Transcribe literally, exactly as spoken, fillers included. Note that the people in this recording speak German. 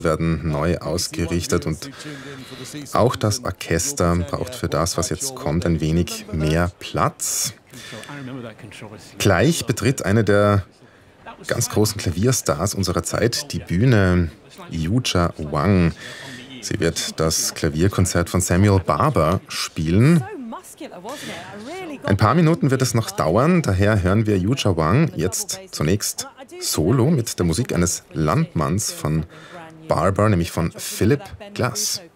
werden neu ausgerichtet und auch das Orchester braucht für das, was jetzt kommt, ein wenig mehr Platz. Gleich betritt eine der ganz großen Klavierstars unserer Zeit die Bühne, Yuja Wang. Sie wird das Klavierkonzert von Samuel Barber spielen. Ein paar Minuten wird es noch dauern, daher hören wir Yuja Wang jetzt zunächst solo mit der Musik eines Landmanns von Barber, nämlich von Philip Glass.